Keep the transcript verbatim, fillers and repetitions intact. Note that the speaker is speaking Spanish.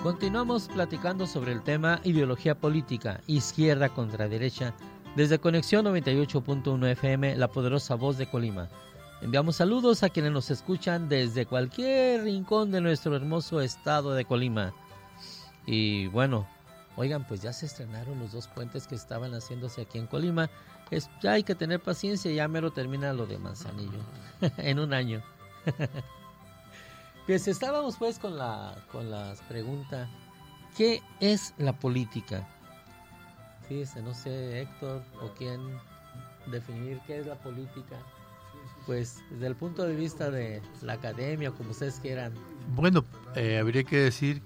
Continuamos platicando sobre el tema ideología política, izquierda contra derecha, desde Conexión noventa y ocho punto uno F M, la poderosa voz de Colima. Enviamos saludos a quienes nos escuchan desde cualquier rincón de nuestro hermoso estado de Colima. Y bueno, oigan, pues ya se estrenaron los dos puentes que estaban haciéndose aquí en Colima. Es, ya hay que tener paciencia, ya mero termina lo de Manzanillo, en un año. Pues estábamos pues con la con las preguntas, ¿qué es la política? Fíjese, no sé, Héctor o quién definir qué es la política. Pues desde el punto de vista de la academia, como ustedes quieran. Bueno, eh, habría que decir